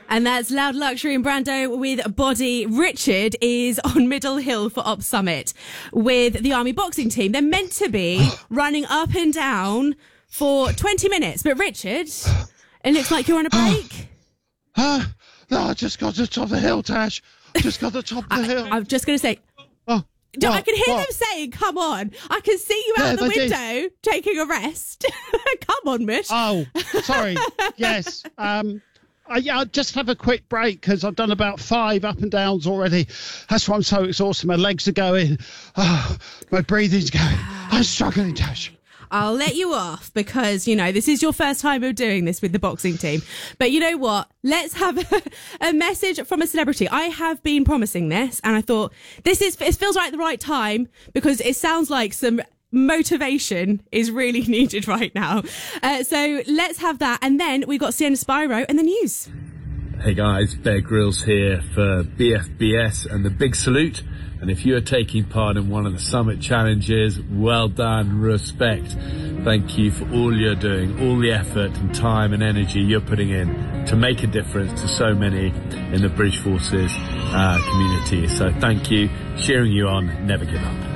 And that's Loud Luxury and Brando with Body. Richard is on Middle Hill for Op Summit with the Army boxing team. They're meant to be running up and down for 20 minutes. But Richard, it looks like you're on a break. No, I just got to the top of the hill, Tash. Just got to the top of the hill. I'm just going to say... I can hear them saying, come on. I can see you out the window taking a rest. Come on, Mish. Oh, sorry. Yes. I'll just have a quick break because I've done about 5 up and downs already. That's why I'm so exhausted. My legs are going. My breathing's going. I'm struggling, Tash. I'll let you off because, this is your first time of doing this with the boxing team. But you know what? Let's have a message from a celebrity. I have been promising this and I thought it feels like the right time because it sounds like some motivation is really needed right now. So let's have that. And then we've got Sienna Spyro and the news. Hey guys, Bear Grylls here for BFBS and the big salute. And if you're taking part in one of the summit challenges, well done, respect. Thank you for all you're doing, all the effort and time and energy you're putting in to make a difference to so many in the British Forces community. So thank you, cheering you on, never give up.